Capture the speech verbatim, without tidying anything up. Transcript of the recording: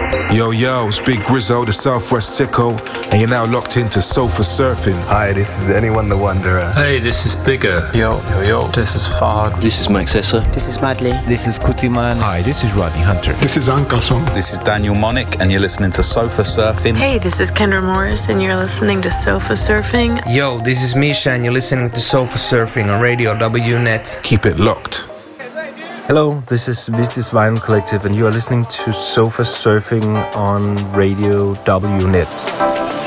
Yo, yo, it's Big Grizzo, the Southwest Sicko, and you're now locked into Sofa Surfing. Hi, this is Anyone the Wanderer. Hey, this is Bigger. Yo, yo, yo, this is Fahd. This is Max Esser. This is Madly. This is Kutiman. Hi, this is Rodney Hunter. This is Ankason. This is Daniel Monic, and you're listening to Sofa Surfing. Hey, this is Kendra Morris, and you're listening to Sofa Surfing. Yo, this is Misha, and you're listening to Sofa Surfing on Radio W Net. Keep it locked. Hello, this is Business Vinyl Collective, and you are listening to Sofa Surfing on Radio W Net.